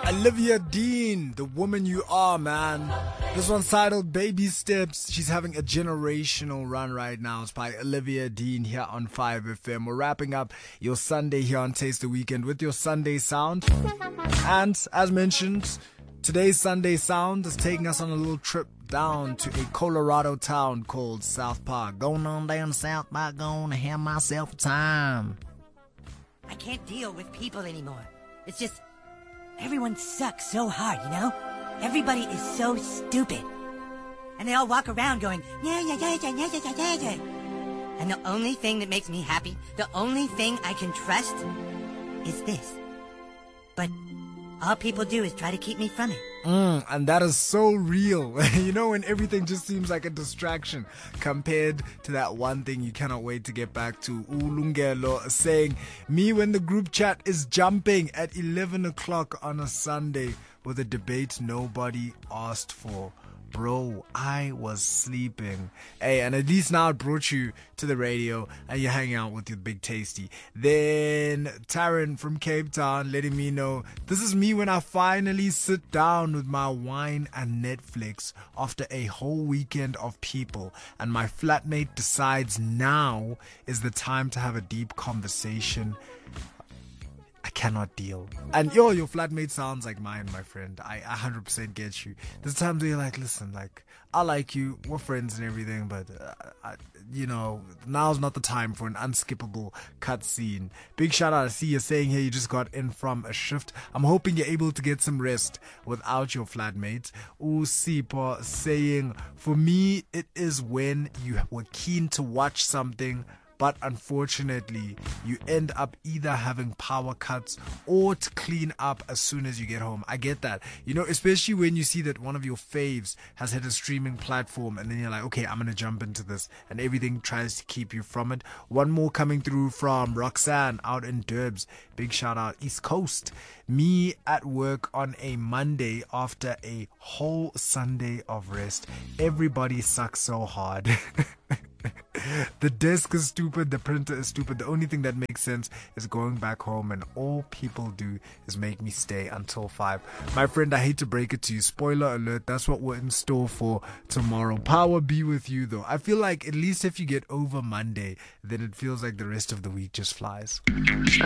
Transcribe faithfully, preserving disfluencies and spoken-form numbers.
Olivia Dean, the woman you are, man. This one's titled Baby Steps. She's having a generational run right now. It's by Olivia Dean here on five F M. We're wrapping up your Sunday here on Taste the Weekend with your Sunday Sound. And as mentioned, today's Sunday Sound is taking us on a little trip down to a Colorado town called South Park. Going on down to South Park, going to have myself a time. I can't deal with people anymore. It's just, everyone sucks so hard, you know? Everybody is so stupid. And they all walk around going, yeah, yeah, yeah, yeah, yeah, yeah, yeah, yeah. And the only thing that makes me happy, the only thing I can trust, is this. But all people do is try to keep me from it. Mm, and that is so real. You know, when everything just seems like a distraction compared to that one thing you cannot wait to get back to. Ulungelo saying, me when the group chat is jumping at eleven o'clock on a Sunday with a debate nobody asked for. Bro, I was sleeping. Hey, and at least now it brought you to the radio and you're hanging out with your Big Tasty. Then Taryn from Cape Town letting me know, this is me when I finally sit down with my wine and Netflix after a whole weekend of people and my flatmate decides now is the time to have a deep conversation. I cannot deal. And yo, your flatmate sounds like mine, my friend. I one hundred percent get you. There's times where you're like, listen, like, I like you, we're friends and everything, but, uh, I, you know, now's not the time for an unskippable cutscene. Big shout out, I see you're saying here you just got in from a shift. I'm hoping you're able to get some rest without your flatmate. Usipo saying, for me, it is when you were keen to watch something, but unfortunately, you end up either having power cuts or to clean up as soon as you get home. I get that. You know, especially when you see that one of your faves has hit a streaming platform and then you're like, okay, I'm going to jump into this and everything tries to keep you from it. One more coming through from Roxanne out in Derbs. Big shout out East Coast. Me at work on a Monday after a whole Sunday of rest. Everybody sucks so hard. The desk is stupid, the printer is stupid. The only thing that makes sense is going back home, and all people do is make me stay until five. My friend, I hate to break it to you. Spoiler alert, that's what we're in store for tomorrow. Power be with you though. I feel like at least if you get over Monday, then it feels like the rest of the week just flies.